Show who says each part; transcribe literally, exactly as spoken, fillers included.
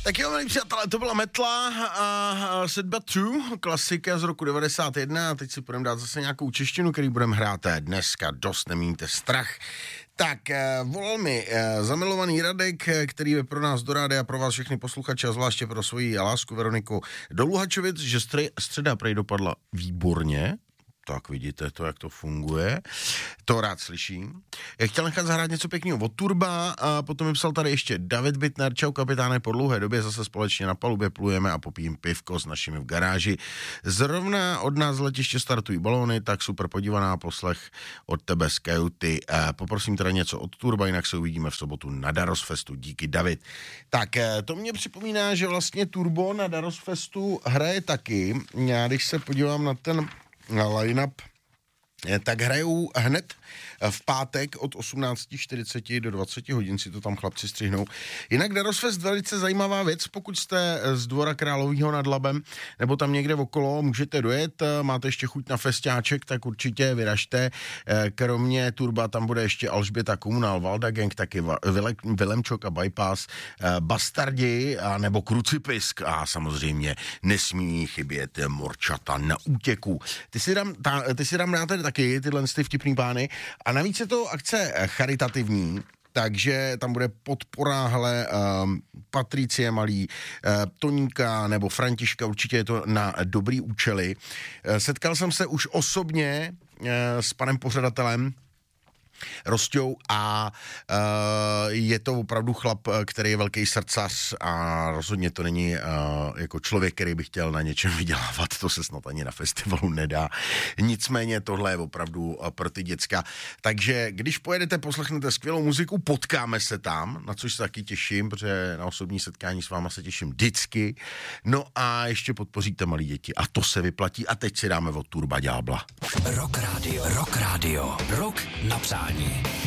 Speaker 1: Tak jo, milí přátelé, to byla Metla a Sad But True, klasika z roku devadesát jedna a teď si budeme dát zase nějakou češtinu, který budeme hrát dneska. Dost nemíjte strach. Tak, volal mi zamilovaný Radek, který je pro nás do rádia a pro vás všechny posluchače a zvláště pro svoji lásku Veroniku do Luhačovic, že středa prej dopadla výborně. Tak vidíte to, jak to funguje. To rád slyším. Já chtěl nechat zahrát něco pěkného od Turba a potom mi psal tady ještě David Bitner. Čau kapitáne, po dlouhé době zase společně na palubě plujeme a popijím pivko s našimi v garáži. Zrovna od nás z letiště startují balóny, tak super podívaná poslech od tebe z kajuty. Poprosím teda něco od Turba, jinak se uvidíme v sobotu na Darosfestu. Díky, David. Tak to mě připomíná, že vlastně Turbo na Darosfestu hraje taky. Já když se podívám na ten line-up, tak hrajou hned v pátek od osmnáct čtyřicet do dvacet hodin, si to tam chlapci střihnou. Jinak Darosfest velice zajímavá věc, pokud jste z Dvora Královýho nad Labem nebo tam někde okolo, můžete dojet, máte ještě chuť na festiáček, tak určitě vyražte. Kromě Turba tam bude ještě Alžběta Komunál, Valda Gang, taky Vilemčok a Bypass, Bastardi a nebo Krucipisk a samozřejmě nesmí chybět Morčata na útěku. Ty si tam, ta, ty si tam dáte taky tyhle ty vtipný pány. A navíc je to akce charitativní, takže tam bude podpora, hele, um, Patricie Malý, uh, Toníka nebo Františka, určitě je to na dobrý účely. Uh, setkal jsem se už osobně uh, s panem pořadatelem Rostou a uh, je to opravdu chlap, který je velký srdcař a rozhodně to není uh, jako člověk, který by chtěl na něčem vydělávat, to se snad ani na festivalu nedá. Nicméně tohle je opravdu uh, pro ty děcka. Takže když pojedete, poslechnete skvělou muziku, potkáme se tam, na což se taky těším, protože na osobní setkání s váma se těším vždycky. No a ještě podpoříte malí děti a to se vyplatí a teď si dáme od Turba ďábla.
Speaker 2: Rock Radio, Rock Radio, Rock na přání.